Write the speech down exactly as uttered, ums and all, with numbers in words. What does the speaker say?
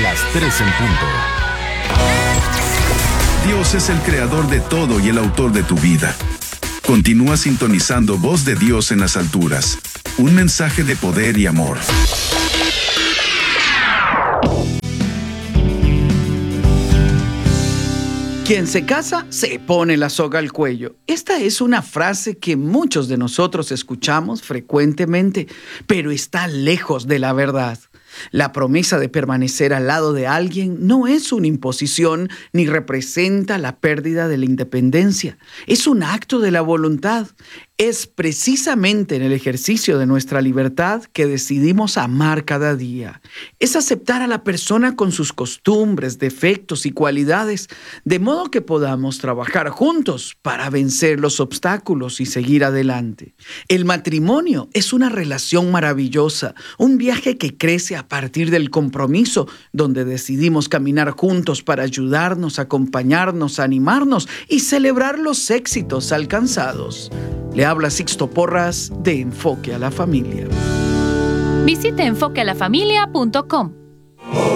las tres en punto. Dios es el creador de todo y el autor de tu vida. Continúa sintonizando Voz de Dios en las alturas. Un mensaje de poder y amor. Quien se casa, se pone la soga al cuello. Esta es una frase que muchos de nosotros escuchamos frecuentemente, pero está lejos de la verdad. La promesa de permanecer al lado de alguien no es una imposición ni representa la pérdida de la independencia. Es un acto de la voluntad. Es precisamente en el ejercicio de nuestra libertad que decidimos amar cada día. Es aceptar a la persona con sus costumbres, defectos y cualidades, de modo que podamos trabajar juntos para vencer los obstáculos y seguir adelante. El matrimonio es una relación maravillosa, un viaje que crece a partir del compromiso, donde decidimos caminar juntos para ayudarnos, acompañarnos, animarnos y celebrar los éxitos alcanzados. Le habla Sixto Porras de Enfoque a la Familia. Visite enfoque a la familia punto com.